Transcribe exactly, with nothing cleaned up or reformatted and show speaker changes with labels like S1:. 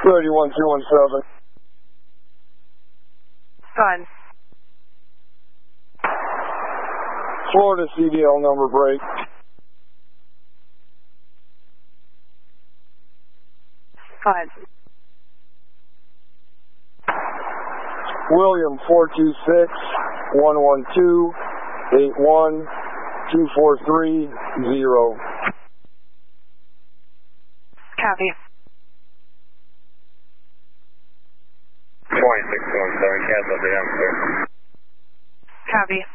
S1: thirty-one two one seven.
S2: Fine.
S1: Florida C D L number break.
S2: Fine.
S1: William four two six one one two eight one two four three zero.
S2: Copy.
S3: twenty-six one seven, cancel the answer.
S2: Copy.